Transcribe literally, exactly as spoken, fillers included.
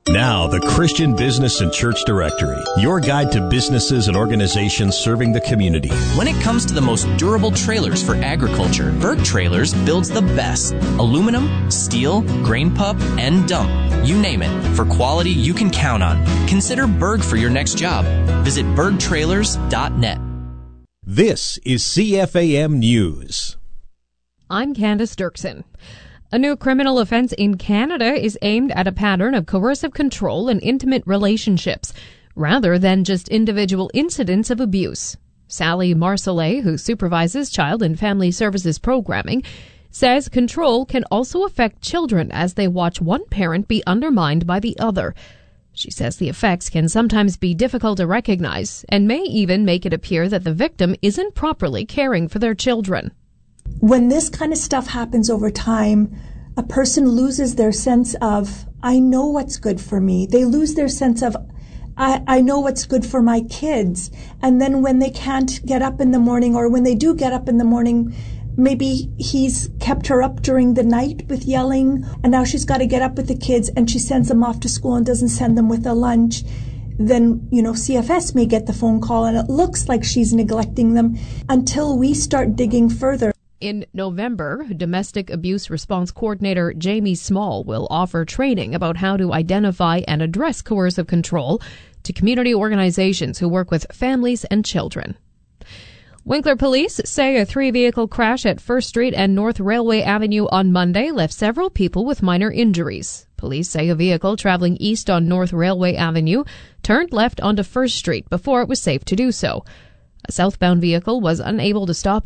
Now, the Christian Business and Church Directory, your guide to businesses and organizations serving the community. When it comes to the most durable trailers for agriculture, Berg Trailers builds the best. Aluminum, steel, grain pup, and dump. You name it. For quality you can count on. Consider Berg for your next job. Visit berg trailers dot net. This is C F A M News. I'm Candace Dirksen. A new criminal offense in Canada is aimed at a pattern of coercive control and intimate relationships, rather than just individual incidents of abuse. Sally Marcellet, who supervises Child and Family Services programming, says control can also affect children as they watch one parent be undermined by the other. She says the effects can sometimes be difficult to recognize and may even make it appear that the victim isn't properly caring for their children. When this kind of stuff happens over time, a person loses their sense of, I know what's good for me. They lose their sense of, I, I know what's good for my kids. And then when they can't get up in the morning, or when they do get up in the morning, maybe he's kept her up during the night with yelling, and now she's got to get up with the kids, and she sends them off to school and doesn't send them with a lunch. Then, you know, C F S may get the phone call, and it looks like she's neglecting them until we start digging further. In November, Domestic Abuse Response Coordinator Jamie Small will offer training about how to identify and address coercive control to community organizations who work with families and children. Winkler police say a three-vehicle crash at First Street and North Railway Avenue on Monday left several people with minor injuries. Police say a vehicle traveling east on North Railway Avenue turned left onto First Street before it was safe to do so. A southbound vehicle was unable to stop